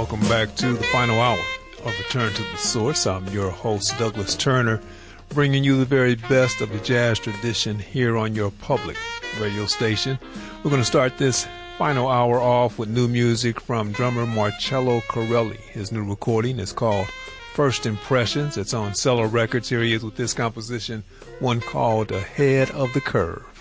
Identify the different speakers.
Speaker 1: Welcome back to the final hour of Return to the Source. I'm your host, Douglas Turner, bringing you the very best of the jazz tradition here on your public radio station. We're going to start this final hour off with new music from drummer Marcello Corelli. His new recording is called First Impressions. It's on Cello Records. Here he is with this composition, one called Ahead of the Curve.